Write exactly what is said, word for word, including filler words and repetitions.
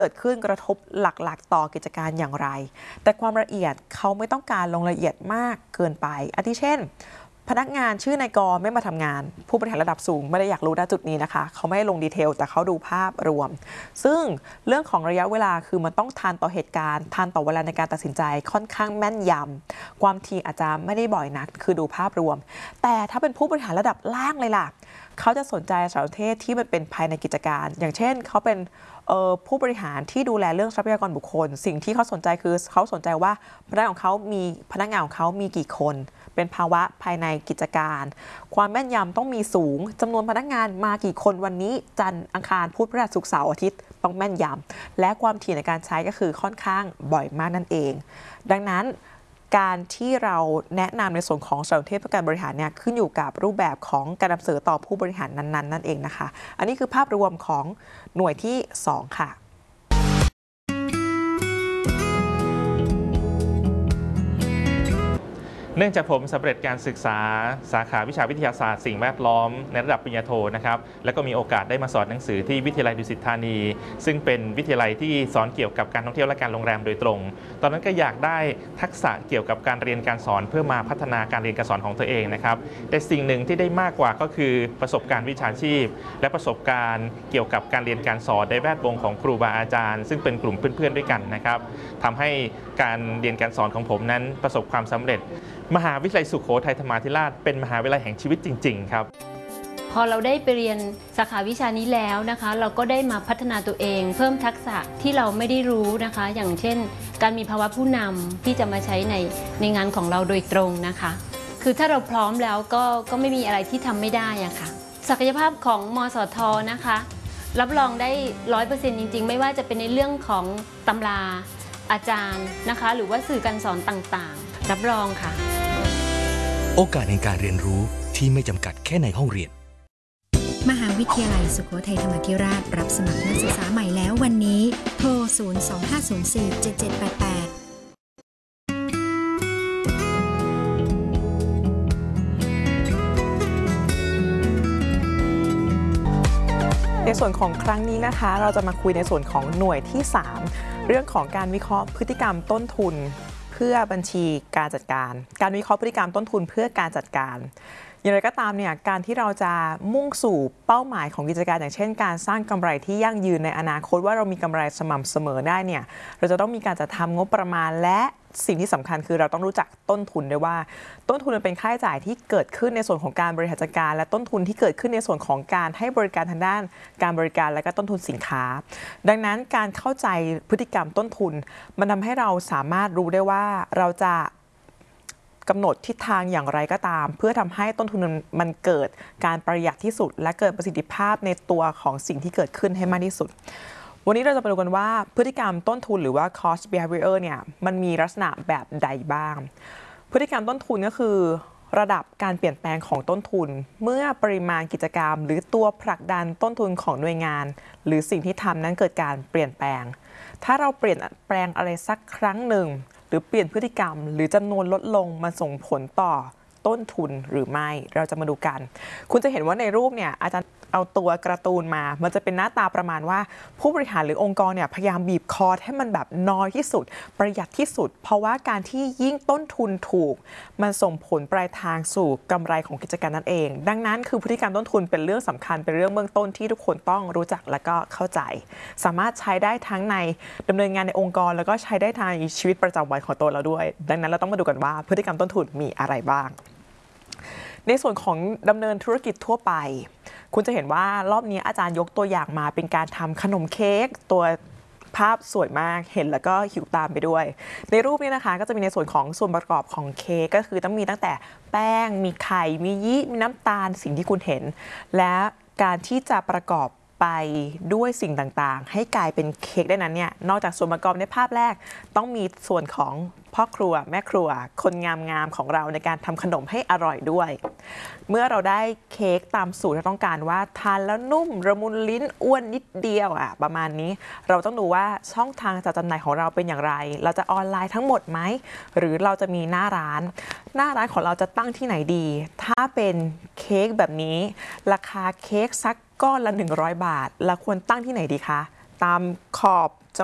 เกิดขึ้นกระทบหลักๆต่อกิจการอย่างไรแต่ความละเอียดเขาไม่ต้องการลงรายละเอียดมากเกินไปอาทิเช่นพนักงานชื่อนายกไม่มาทำงานผู้บริหารระดับสูงไม่ได้อยากรู้ด้านจุดนี้นะคะเขาไม่ให้ลงดีเทลแต่เขาดูภาพรวมซึ่งเรื่องของระยะเวลาคือมันต้องทันต่อเหตุการณ์ทันต่อเวลาในการตัดสินใจค่อนข้างแม่นยำความทีอาจจะไม่ได้บ่อยนักคือดูภาพรวมแต่ถ้าเป็นผู้บริหารระดับล่างเลยล่ะเขาจะสนใจสารเทศที่มันเป็นภายในกิจการอย่างเช่นเขาเป็นผู้บริหารที่ดูแลเรื่องทรัพยากรบุคคลสิ่งที่เขาสนใจคือเขาสนใจว่าพนักงานของเขามีพนักงานของเขามีกี่คนเป็นภาวะภายในกิจการความแม่นยำต้องมีสูงจำนวนพนักงานมากี่คนวันนี้จันทร์อังคารพุธพฤหัสศุกร์เสาร์อาทิตย์ต้องแม่นยำและความถี่ในการใช้ก็คือค่อนข้างบ่อยมากนั่นเองดังนั้นการที่เราแนะนำในส่วนของสารเทศเพื่อการบริหารเนี่ยขึ้นอยู่กับรูปแบบของการนำเสนอต่อผู้บริหารนั้นๆนั่นเองนะคะอันนี้คือภาพรวมของหน่วยที่สองค่ะเนื่องจากผมสำเร็จการศึกษาสาขาวิชาวิทยาศาสตร์สิ่งแวดล้อมในระดับปริญญาโทนะครับแล้วก็มีโอกาสได้มาสอนหนังสือที่วิทยาลัยดุสิตธานีซึ่งเป็นวิทยาลัยที่สอนเกี่ยวกับการท่องเที่ยวและการโรงแรมโดยตรงตอนนั้นก็อยากได้ทักษะเกี่ยวกับการเรียนการสอนเพื่อมาพัฒนาการเรียนการสอนของตัวเองนะครับแต่สิ่งหนึ่งที่ได้มากกว่าก็คือประสบการณ์วิชาชีพและประสบการณ์เกี่ยวกับการเรียนการสอนในแวดวงของครูบาอาจารย์ซึ่งเป็นกลุ่มเพื่อนๆด้วยกันนะครับทำให้การเรียนการสอนของผมนั้นประสบความสำเร็จมหาวิทยาลัยสุโขทัยธรรมาธิราชเป็นมหาวิทยาลัยแห่งชีวิตจริงๆครับพอเราได้ไปเรียนสาขาวิชานี้แล้วนะคะเราก็ได้มาพัฒนาตัวเองเพิ่มทักษะที่เราไม่ได้รู้นะคะอย่างเช่นการมีภาวะผู้นำที่จะมาใช้ในในงานของเราโดยตรงนะคะคือถ้าเราพร้อมแล้วก็ก็ไม่มีอะไรที่ทำไม่ได้อะค่ะศักยภาพของมสท.นะคะรับรองได้ ร้อยเปอร์เซ็นต์ จริงๆไม่ว่าจะเป็นในเรื่องของตำราอาจารย์นะคะหรือว่าสื่อการสอนต่างๆรับรองค่ะโอกาสในการเรียนรู้ที่ไม่จำกัดแค่ในห้องเรียนมหาวิทยาลัยสุโขทัยธรรมาธิราชรับสมัครนักศึกษาใหม่แล้ววันนี้โทรศูนย์ สอง ห้า ศูนย์ สี่ เจ็ด เจ็ด แปด แปดในส่วนของครั้งนี้นะคะเราจะมาคุยในส่วนของหน่วยที่สามเรื่องของการวิเคราะห์พฤติกรรมต้นทุนเพื่อบัญชีการจัดการการวิเคราะห์พฤติกรรมต้นทุนเพื่อการจัดการอย่างไรก็ตามเนี่ยการที่เราจะมุ่งสู่เป้าหมายของกิจการอย่างเช่นการสร้างกำไรที่ยั่งยืนในอนาคตว่าเรามีกำไรสม่ำเสมอได้เนี่ยเราจะต้องมีการจัดทำงบประมาณและสิ่งที่สำคัญคือเราต้องรู้จักต้นทุนด้วยว่าต้นทุนมันเป็นค่าใช้จ่ายที่เกิดขึ้นในส่วนของการบริหารจัดการและต้นทุนที่เกิดขึ้นในส่วนของการให้บริการทางด้านการบริการและก็ต้นทุนสินค้าดังนั้นการเข้าใจพฤติกรรมต้นทุนมันทำให้เราสามารถรู้ได้ว่าเราจะกำหนดทิศทางอย่างไรก็ตามเพื่อทำให้ต้นทุนมันเกิดการประหยัดที่สุดและเกิดประสิทธิภาพในตัวของสิ่งที่เกิดขึ้นให้มากที่สุดวันนี้เราจะไปดูกันว่าพฤติกรรมต้นทุนหรือว่า cost behavior เนี่ยมันมีลักษณะแบบใดบ้างพฤติกรรมต้นทุนก็คือระดับการเปลี่ยนแปลงของต้นทุนเมื่อปริมาณกิจกรรมหรือตัวผลักดันต้นทุนของหน่วยงานหรือสิ่งที่ทำนั้นเกิดการเปลี่ยนแปลงถ้าเราเปลี่ยนแปลงอะไรสักครั้งหนึ่งหรือเปลี่ยนพฤติกรรมหรือจำนวนลดลงมันส่งผลต่อต้นทุนหรือไม่เราจะมาดูกันคุณจะเห็นว่าในรูปเนี่ยอาจารย์เอาตัวการ์ตูนมามันจะเป็นหน้าตาประมาณว่าผู้บริหารหรือองค์กรเนี่ยพยายามบีบคอให้มันแบบน้อยที่สุดประหยัดที่สุดเพราะว่าการที่ยิ่งต้นทุนถูกมันส่งผลปลายทางสู่กำไรของกิจการนั่นเองดังนั้นคือพฤติกรรมต้นทุนเป็นเรื่องสำคัญเป็นเรื่องเบื้องต้นที่ทุกคนต้องรู้จักและก็เข้าใจสามารถใช้ได้ทั้งในดำเนินงานในองค์กรแล้วก็ใช้ได้ในชีวิตประจำวันของตัวเราด้วยดังนั้นเราต้องมาดูกันว่าพฤติกรรมต้นทุนมีอะไรบ้างในส่วนของดำเนินธุรกิจทั่วไปคุณจะเห็นว่ารอบนี้อาจารย์ยกตัวอย่างมาเป็นการทำขนมเค้กตัวภาพสวยมากเห็นแล้วก็หิวตามไปด้วยในรูปนี้นะคะก็จะมีในส่วนของส่วนประกอบของเค้กก็คือต้องมีตั้งแต่แป้งมีไข่มียีสต์มีน้ำตาลสิ่งที่คุณเห็นและการที่จะประกอบไปด้วยสิ่งต่างๆให้กลายเป็นเค้กได้นั้นเนี่ยนอกจากส่วนประกอบในภาพแรกต้องมีส่วนของพ่อครัวแม่ครัวคนงามๆของเราในการทำขนมให้อร่อยด้วยเมื่อเราได้เค้กตามสูตรที่ต้องการว่าทานแล้วนุ่มระมุนลิ้นอ้วนนิดเดียวอ่ะประมาณนี้เราต้องดูว่าช่องทางจัดจำหน่ายของเราเป็นอย่างไรเราจะออนไลน์ทั้งหมดไหมหรือเราจะมีหน้าร้านหน้าร้านของเราจะตั้งที่ไหนดีถ้าเป็นเค้กแบบนี้ราคาเค้กสักก้อนละหนึ่งร้อยบาทเราควรตั้งที่ไหนดีคะตามขอบ